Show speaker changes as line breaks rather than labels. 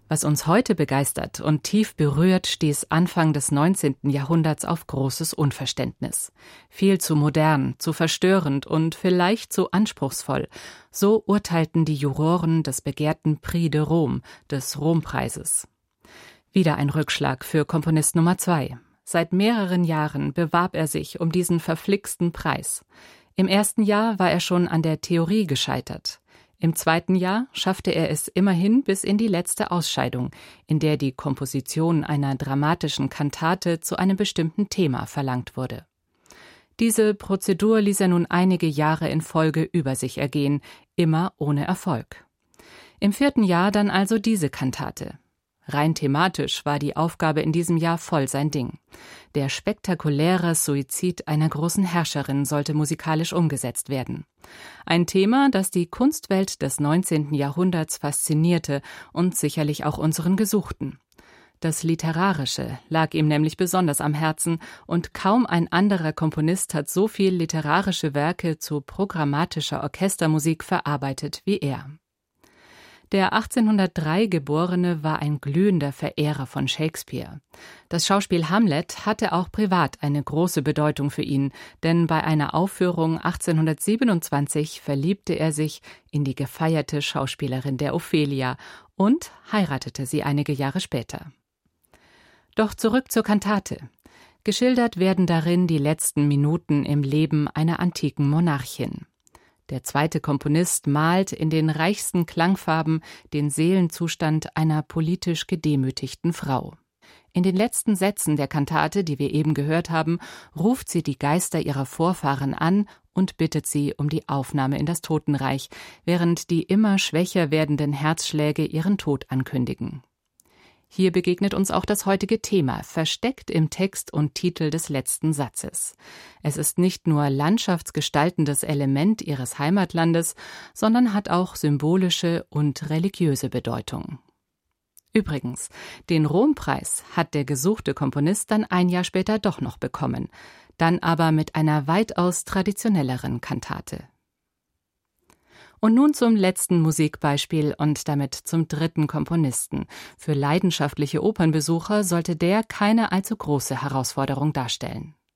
Was uns heute begeistert und tief berührt, stieß Anfang des 19. Jahrhunderts auf großes Unverständnis. Viel zu modern, zu verstörend und vielleicht zu anspruchsvoll. So urteilten die Juroren des begehrten Prix de Rome, des Rompreises. Wieder ein Rückschlag für Komponist Nummer 2. Seit mehreren Jahren bewarb er sich um diesen verflixten Preis. Im ersten Jahr war er schon an der Theorie gescheitert. Im zweiten Jahr schaffte er es immerhin bis in die letzte Ausscheidung, in der die Komposition einer dramatischen Kantate zu einem bestimmten Thema verlangt wurde. Diese Prozedur ließ er nun einige Jahre in Folge über sich ergehen, immer ohne Erfolg. Im 4. Jahr dann also diese Kantate. Rein thematisch war die Aufgabe in diesem Jahr voll sein Ding. Der spektakuläre Suizid einer großen Herrscherin sollte musikalisch umgesetzt werden. Ein Thema, das die Kunstwelt des 19. Jahrhunderts faszinierte und sicherlich auch unseren Gesuchten. Das Literarische lag ihm nämlich besonders am Herzen und kaum ein anderer Komponist hat so viel literarische Werke zu programmatischer Orchestermusik verarbeitet wie er. Der 1803 Geborene war ein glühender Verehrer von Shakespeare. Das Schauspiel Hamlet hatte auch privat eine große Bedeutung für ihn, denn bei einer Aufführung 1827 verliebte er sich in die gefeierte Schauspielerin der Ophelia und heiratete sie einige Jahre später. Doch zurück zur Kantate. Geschildert werden darin die letzten Minuten im Leben einer antiken Monarchin. Der zweite Komponist malt in den reichsten Klangfarben den Seelenzustand einer politisch gedemütigten Frau. In den letzten Sätzen der Kantate, die wir eben gehört haben, ruft sie die Geister ihrer Vorfahren an und bittet sie um die Aufnahme in das Totenreich, während die immer schwächer werdenden Herzschläge ihren Tod ankündigen. Hier begegnet uns auch das heutige Thema, versteckt im Text und Titel des letzten Satzes. Es ist nicht nur landschaftsgestaltendes Element ihres Heimatlandes, sondern hat auch symbolische und religiöse Bedeutung. Übrigens, den Rompreis hat der gesuchte Komponist dann ein Jahr später doch noch bekommen, dann aber mit einer weitaus traditionelleren Kantate. Und nun zum letzten Musikbeispiel und damit zum dritten Komponisten. Für leidenschaftliche Opernbesucher sollte der keine allzu große Herausforderung darstellen.